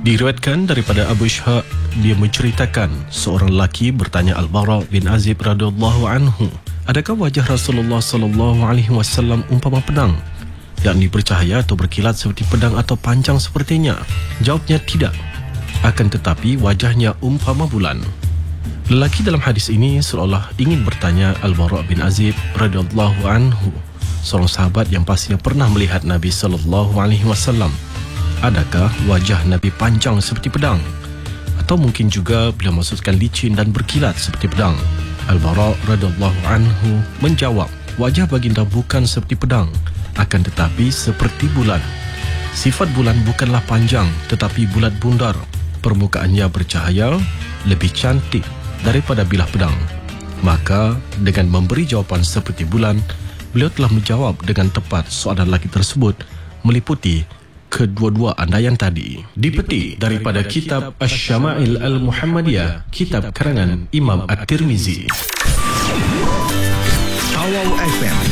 Diriwayatkan daripada Abu Ishaq, dia menceritakan seorang lelaki bertanya Al-Bara bin Azib radhiyallahu anhu, adakah wajah Rasulullah sallallahu alaihi wasallam umpama pedang, yakni bercahaya atau berkilat seperti pedang atau panjang sepertinya? Jawabnya tidak, akan tetapi wajahnya umpama bulan. Lelaki dalam hadis ini seolah ingin bertanya Al-Bara bin Azib radhiyallahu anhu, seorang sahabat yang pastinya pernah melihat Nabi sallallahu alaihi wasallam, adakah wajah Nabi panjang seperti pedang? Atau mungkin juga beliau maksudkan licin dan berkilat seperti pedang. Al-Bara radhiyallahu anhu menjawab, wajah baginda bukan seperti pedang, akan tetapi seperti bulan. Sifat bulan bukanlah panjang tetapi bulat bundar. Permukaannya bercahaya, lebih cantik daripada bilah pedang. Maka dengan memberi jawapan seperti bulan, beliau telah menjawab dengan tepat soalan lelaki tersebut meliputi kedua-dua andaian tadi. Dipetik daripada kitab Asy-Syama'il Al-Muhammadiyah, kitab karangan Imam At-Tirmizi. Awal FM